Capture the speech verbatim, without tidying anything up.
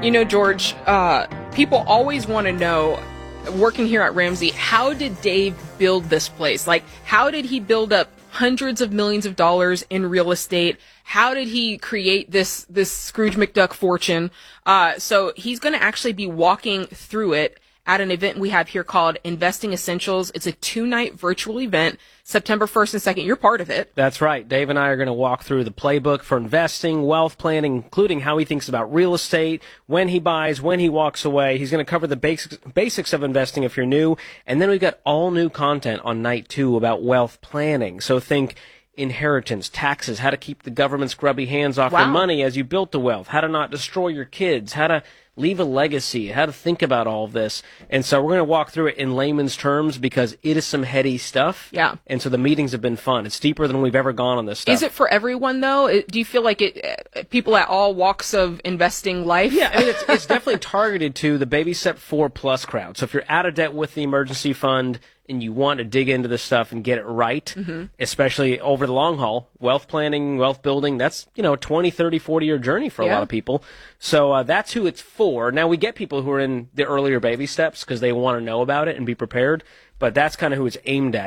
You know, George, uh, people always want to know, working here at Ramsey, how did Dave build this place? Like, how did he build up hundreds of millions of dollars in real estate? How did he create this, this Scrooge McDuck fortune? Uh, so he's going to actually be walking through it at an event we have here called Investing Essentials. It's a two-night virtual event, September first and second. You're part of it. That's right. Dave and I are going to walk through the playbook for investing, wealth planning, including how he thinks about real estate, when he buys, when he walks away. He's going to cover the basics, basics of investing if you're new. And then we've got all new content on night two about wealth planning. So think inheritance, taxes, how to keep the government's grubby hands off Wow. your money as you built the wealth, how to not destroy your kids, how to leave a legacy, how to think about all of this. And so we're going to walk through it in layman's terms because it is some heady stuff. Yeah. And so the meetings have been fun. It's deeper than we've ever gone on this stuff. Is it for everyone, though? It- Do you feel like it, uh, people at all walks of investing life? Yeah, I mean, it's, it's definitely targeted to the Baby Step four Plus crowd. So if you're out of debt with the emergency fund and you want to dig into this stuff and get it right, mm-hmm. especially over the long haul, wealth planning, wealth building, that's, you know, a twenty, thirty, forty year journey for a Yeah. lot of people. So uh, that's who it's for. Now, we get people who are in the earlier baby steps because they want to know about it and be prepared, but that's kind of who it's aimed at.